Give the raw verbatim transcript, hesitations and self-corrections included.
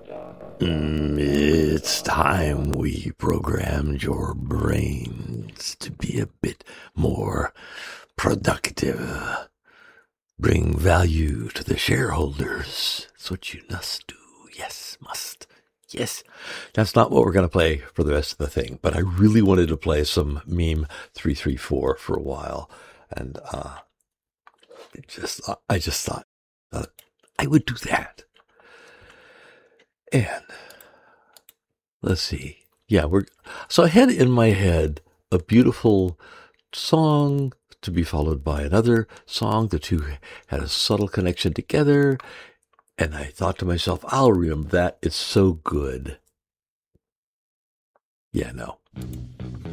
Mm, it's time we programmed your brains to be a bit more productive. Bring value to the shareholders. That's what you must do. Yes, must. Yes. That's not what we're going to play for the rest of the thing, but I really wanted to play some Meme three three four for a while. And uh, it just, I just thought uh, I would do that. And let's see. Yeah, we're so I had in my head a beautiful song to be followed by another song. The two had a subtle connection together. And I thought to myself, I'll remember that. It's so good. Yeah, no.